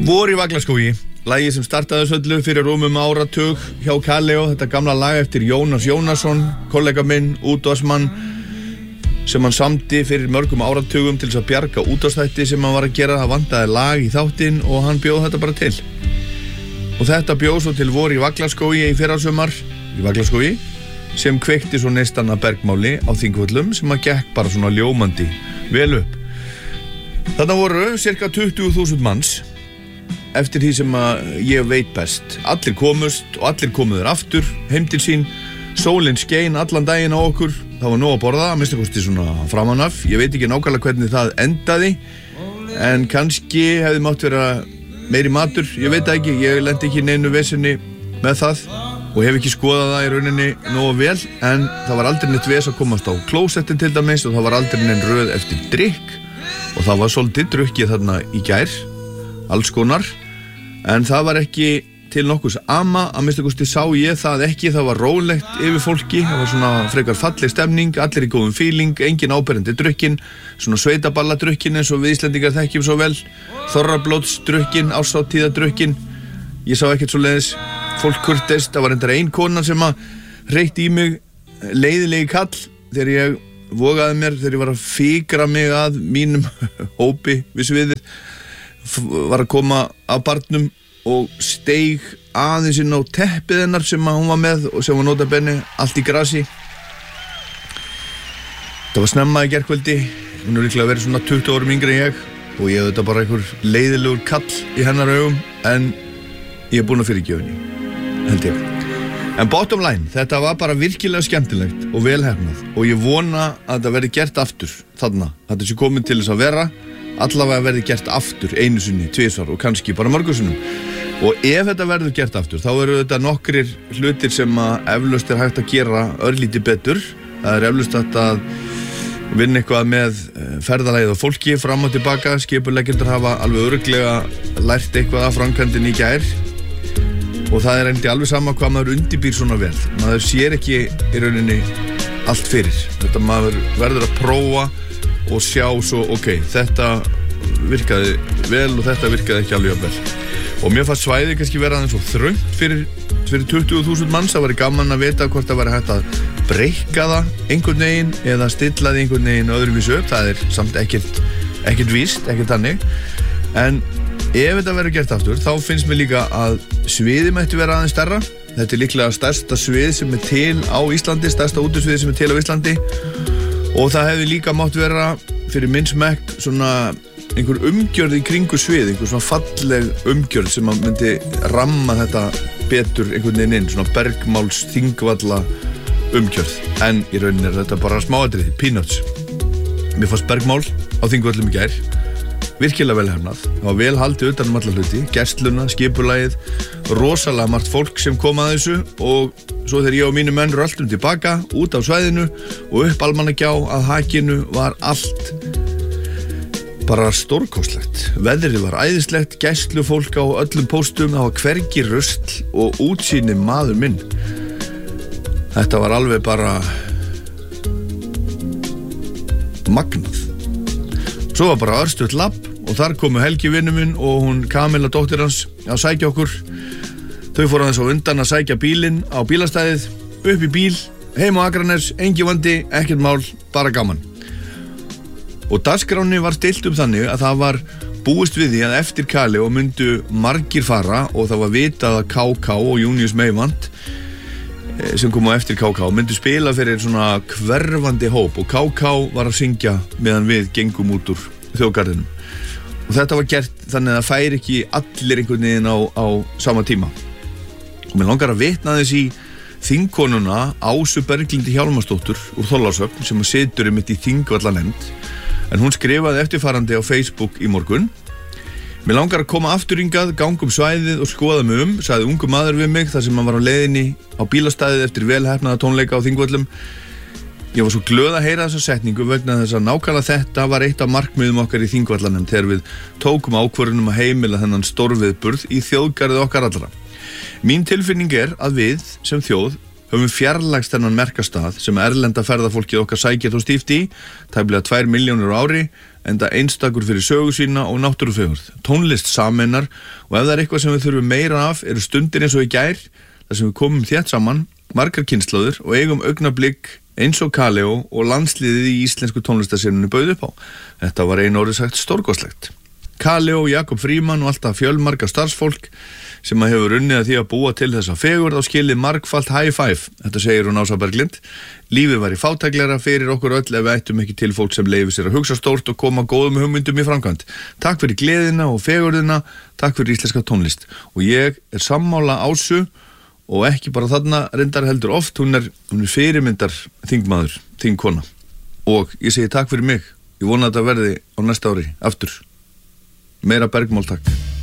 Vor í Vaglaskógi, lagi sem startaði söllu fyrir rúmum áratug hjá Kaleo, þetta gamla lag eftir Jónas Jónasson, kollega minn, útvarpsmann, sem hann samdi fyrir mörgum áratugum til þess að bjarga útvarpsþætti sem hann var að gera. Það vantaði lag í þáttinn og hann bjóð þetta bara til. Og þetta bjóð svo til Vor í Vaglaskógi í fyrrasumar í Vaglaskógi, sem kveikti svo neistan að bergmáli á Þingvöllum sem að gekk bara svona ljómandi vel upp. Þarna voru cirka 20.000 manns. Eftir því sem að ég veit best. Allir komust og allir komuður aftur heim til sín. Sólin skein allan daginn á okkur. Það var nóg að borða, að minnsta kosti svona framan af. Ég veit ekki nákvæmlega hvernig það endaði, en kannski hefði mátt vera meiri matur. Ég veit það ekki, ég lendi ekki í neinu vesenni með það og hef ekki skoðað það í rauninni nógu vel, en það var aldrei neitt ves að komast á klósettin til dæmis og það var aldrei neinn röð eftir drykk og það var svolítið drukkið þarna í gær, alls konar. En það var ekki til nokkurs ama, að minnsta kosti sá ég það ekki, það var rólegt yfir fólki, það var svona frekar falleg stemning, allir í góðum feeling, engin áberandi drukkin, svona sveitaballadrukkin eins og við Íslendingar þekkjum svo vel, þorrablótsdrukkin, árshátíðadrukkin, ég sá ekkert svoleiðis, fólk kurteist. Það var reyndar ein kona sem að hreytti í mig leiðilegi kall þegar ég vogaði mér, þegar ég var að fikra mig að mínum hópi við sviðið, var að koma af barnum og steig aðeins inn á teppið hennar sem hún var með og sem var nota benni allt í grasi. Það var snemma í gærkvöldi, hún er líklega verið svona 20 árum yngri en ég og ég hef þetta bara einhver leiðilegur kall í hennar augum, en ég er búinn að fyrirgefni, held ég. En bottom line, þetta var bara virkilega skemmtilegt og velhefnað og ég vona að þetta verði gert aftur þarna, þetta sé komið til þess að vera, allavega verði gert aftur einu sinni, tvisvar og kannski bara mörgursunum. Og ef þetta verður gert aftur, þá eru þetta nokkrir hlutir sem að eflaust er hægt að gera örlítið betur. Það er eflaust hægt að vinna eitthvað með ferðalagið og fólki fram og tilbaka. Skipuleggjendur hafa alveg örugglega lært eitthvað af framkvæmdinni í gær. Og það er einnig alveg sama hvað maður undirbýr svona vel. Maður sér ekki í rauninni allt fyrir. Þetta maður verður að prófa og sjá svo, ok, þetta virkaði vel og þetta virkaði ekki alveg vel. Og mér fannst svæðið kannski vera aðeins svo þröngt fyrir 20.000 manns. Það væri gaman að vita hvort það væri hægt að breikka það einhvern veginn eða stilla það einhvern veginn öðruvísu upp. Það er samt ekkert víst, ekkert þannig. En ef þetta verður gert aftur, þá finnst mér líka að sviðið mætti vera aðeins stærra. Þetta er líklega stærsta svið sem er til á Íslandi, stærsta útisvið sem er til á Íslandi. Og það hefði líka mátt vera fyrir minn smekk svona einhver umgjörð í kringu svið, einhver svona falleg umgjörð sem að myndi ramma þetta betur einhvern veginn inn, svona bergmáls Þingvalla umgjörð. En í rauninni er þetta bara smáatriði, peanuts. Mér fannst bergmál á Þingvöllum í gær virkilega vel hefnað. Það var vel haldið utan alla hluti, gestluna, skipulagið, rosalega margt fólk sem kom að þessu og svo þegar ég og mínu menn röltum tilbaka út á svæðinu og upp Almannagjá að hakinu var allt bara stórkostlegt. Veðrið var æðislegt, gæslufólk á öllum póstum, það var hvergi rusl og útsýni maður minn. Þetta var alveg bara magnað. Svo var bara örstutt labb og þar komu Helgi vinur minn og hún Kamilla dóttir hans að sækja okkur. Þau fóru aðeins á undan að sækja bílinn á bílastæðið, upp í bíl, heim á Akranesi, engi vandi, ekkert mál, bara gaman. Og dagskráni var stillt upp þannig að það var búist við því að eftir Kaleo myndu margir fara og það var vitað að KK og Június Meivand sem kom á eftir KK myndu spila fyrir svona hverfandi hóp og KK var að syngja meðan við gengum út úr þjóðgarðinum. Og þetta var gert þannig að það færi ekki allir einhvern veginn á sama tíma. Og mér langar að vitna þess í þingkonuna Ásu Berglindi Hjálmarsdóttur úr Þorlákshöfn sem situr einmitt í Þingvallanemnd. En hún skrifaði eftirfarandi á Facebook í morgun: Mér langar að koma aftur hingað, ganga svæðið og skoða mig sagði ungu maður við mig þar sem hann var á leiðinni á bílastæðið eftir velheppnaða tónleika á Þingvöllum. Ég var svo glöð að heyra þessa setningu vegna þess að nákvæmlega þetta var eitt af markmiðum okkar í Þingvallanemnd þegar við tókum ákvörðun að heimila þennan stórviðburð í þjóðgarðið okkar allra. Mín tilfinning er að við sem þjóð höfum fjarlægst þennan merkastað sem erlenda ferðafólkið okkar sækir þó stíft í, tæplega 2 milljónir á ári, enda einstakur fyrir sögu sína og náttúrufegurð. Tónlist sameinar og ef það eitthvað sem við þurfum meira af eru stundir eins og í gær, þar sem við komum þétt saman, margar kynslóðir og eigum augnablik eins og Kaleo og landsliðið í íslensku tónlistarsenunni bauð upp á. Þetta var einu orðið sagt stórkostlegt. Kaleo, Jakob Frímann og alltaf fjölmarga starfsfólk sem hefur unnið að því að búa til þessa fegurð á skilið margfalt high five. Þetta segir hún Ása Berglind. Lífið væri fátæklegra fyrir okkur öll ef við ættum ekki til fólk sem leyfir sér að hugsa stórt og koma góðum hugmyndum í framkvæmd. Takk fyrir gleðina og fegurðina, takk fyrir íslenska tónlist. Og ég er sammála Ásu og ekki bara þarna reyndar heldur oft, hún er fyrirmyndar þingmaður, þingkona. Og ég segi takk fyrir mig. Ég vona að þetta verði á næsta ári aftur. Meira bergmál, takk.